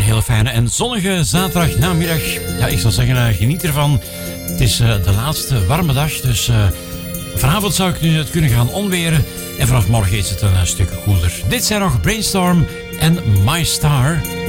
hele fijne en zonnige zaterdagnamiddag. Ja, ik zou zeggen, geniet ervan. Het is de laatste warme dag, dus vanavond zou ik nu het kunnen gaan onweren. En vanaf morgen is het een stuk koeler. Dit zijn nog Brainstorm en My Star.